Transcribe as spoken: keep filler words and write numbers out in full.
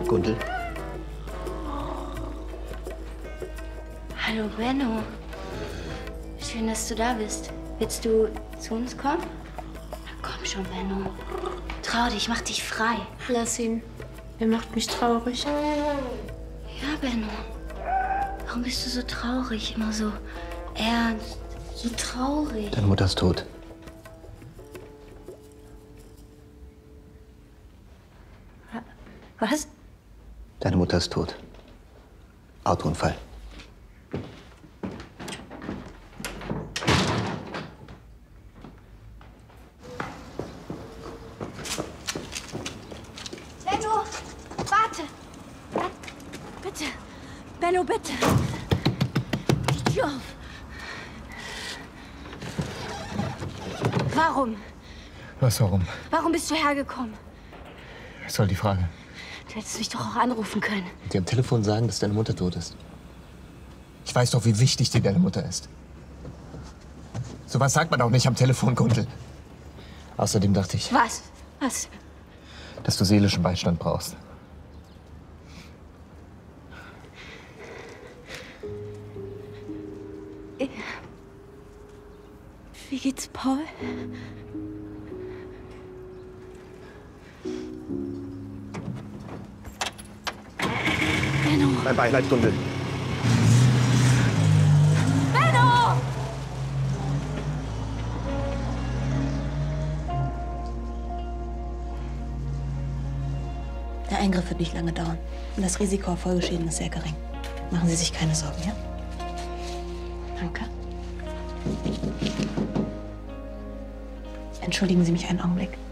Gundel? Hallo, Benno. Schön, dass du da bist. Willst du zu uns kommen? Na komm schon, Benno. Trau dich, mach dich frei. Lass ihn. Er macht mich traurig. Ja, Benno. Warum bist du so traurig? Immer so ernst, so traurig. Deine Mutter ist tot. Was? Deine Mutter ist tot. Autounfall. Benno, warte. Bitte. Benno, bitte. Die Tür auf. Warum? Was, warum? Warum bist du hergekommen? Was soll die Frage? Du hättest mich doch auch anrufen können. Und dir am Telefon sagen, dass deine Mutter tot ist. Ich weiß doch, wie wichtig dir deine Mutter ist. So was sagt man auch nicht am Telefon, Gundel. Außerdem dachte ich, Was? Was? dass du seelischen Beistand brauchst. Wie geht's Paul? Benno! Mein Beileid, Gundel. Benno! Der Eingriff wird nicht lange dauern. Und das Risiko auf Folgeschäden ist sehr gering. Machen Sie sich keine Sorgen, ja? Danke. Entschuldigen Sie mich einen Augenblick.